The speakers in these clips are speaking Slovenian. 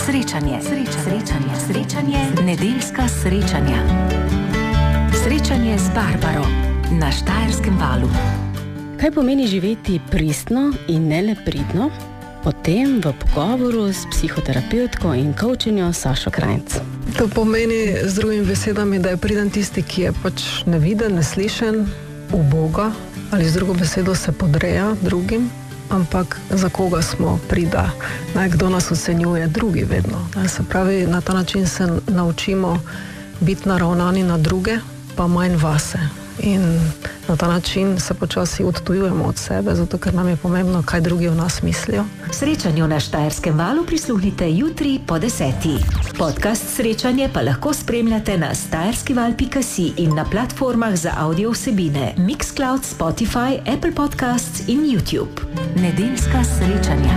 Srečanje, nedeljska srečanja. Srečanje z Barbaro na Štajerskem valu. Kaj pomeni živeti pristno in ne le pridno? Potem v pogovoru s psihoterapevtko in coachinjo Sašo Krajnc. To pomeni z drugimi besedami, da je priden tisti, ki je pač neviden, neslišen, uboga, ali z drugo besedo se podreja drugim, ampak za koga smo prida, kdo nas ocenjuje, drugi vedno. Se pravi, na ta način se naučimo biti naravnani na druge, pa manj vase. In na ta način se počasi odtujujemo od sebe, zato ker nam je pomembno, kaj drugi o nas mislijo. Srečanju na Štajerskem valu prisluhnite jutri po 10. Podcast Srečanje pa lahko spremljate na stajerskival.si in na platformah za audio vsebine Mixcloud, Spotify, Apple Podcasts in YouTube. Nedeljska srečanja.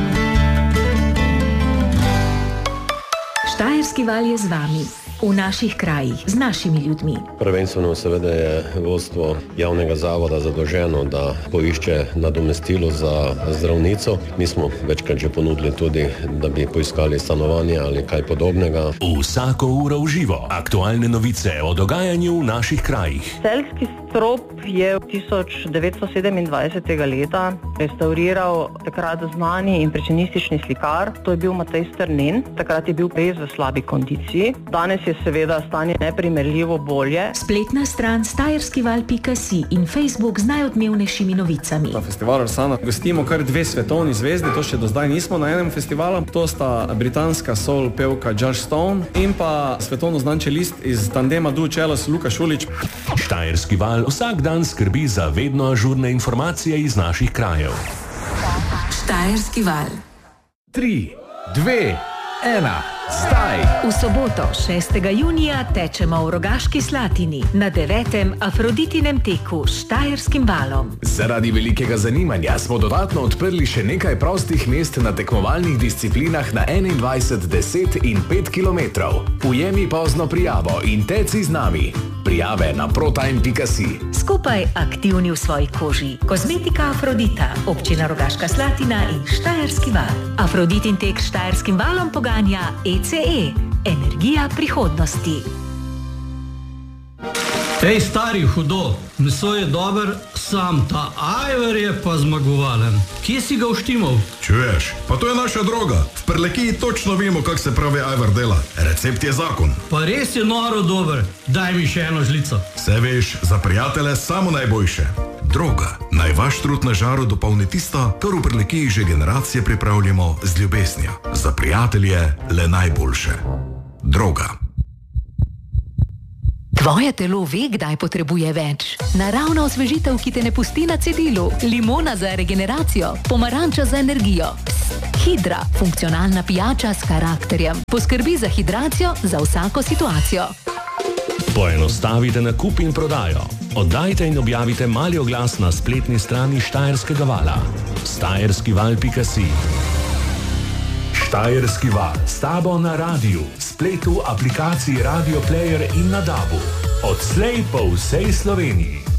Štajerski val je z vami. V naših krajih, z našimi ljudmi. Prvenstveno seveda je vodstvo javnega zavoda zadolženo, da poišče nadomestilo za zdravnico. Mi smo večkrat že ponudili tudi, da bi poiskali stanovanje ali kaj podobnega. Vsako uro v živo. Aktualne novice o dogajanju v naših krajih. Celjski strop je 1927. leta restauriral takrat znani impresionistični slikar. To je bil Matej Strnin. Takrat je bil res v slabi kondiciji. Danes je seveda stanje neprimerljivo bolje. Spletna stran stajerskival.si in Facebook z najodmevnejšimi novicami. Na festivalu Arsana gostimo kar 2 svetovni zvezdi, to še do zdaj nismo na enem festivalu. To sta britanska soul pevka Josh Stone in pa svetovno znan čelist iz tandema Duo Cellos Luka Šulić. Štajerski val vsak dan skrbi za vedno ažurne informacije iz naših krajev. Štajerski val. 3, 2, 1, zdaj! V soboto 6. junija tečemo v Rogaški Slatini na 9. Afroditinem teku s Štajerskim valom. Zaradi velikega zanimanja smo dodatno odprli še nekaj prostih mest na tekmovalnih disciplinah na 21, 10 in 5 km. Ujemi pozno prijavo in teci z nami. Prijave na protime.si. Skupaj aktivni v svoji koži. Kozmetika Afrodita, občina Rogaška Slatina in Štajerski val. Afroditin tek s Štajerskim valom poganja ECE, energija prihodnosti. Ej, stari, hudo, meso je dober, sam ta ajvar je pa zmagovalen. Kje si ga uštimal? Čuješ, pa to je naša droga. V Prlekiji točno vemo, kak se pravi ajvar dela. Recept je zakon. Pa res je noro dober, daj mi še eno žlico. Se veš, za prijatelje samo najboljše. Droga, naj vaš trud na žaru dopolni tisto, kar v Prlekiji že generacije pripravljamo z ljubeznijo. Za prijatelje le najboljše. Droga. Tvoje telo ve, kdaj potrebuje več. Naravna osvežitev, ki te ne pusti na cedilu. Limona za regeneracijo, pomaranča za energijo. Hidra, funkcionalna pijača s karakterjem. Poskrbi za hidracijo za vsako situacijo. Poenostavite nakup in prodajo. Oddajte in objavite mali oglas na spletni strani Štajerskega vala. stajerskival.si. Štajerski val s tabo na radiju, spletu, aplikaciji Radio Player in na DAB-u. Odslej po vsej Sloveniji.